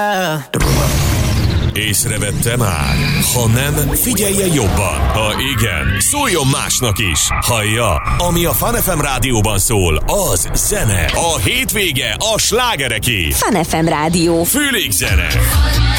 Észrevette már? Ha nem, figyelje jobban. Ha igen, szóljon másnak is. Hallja, ami a Fun FM rádióban szól, az zene. A hétvége a slágereké. Fun FM rádió. Fülig zene.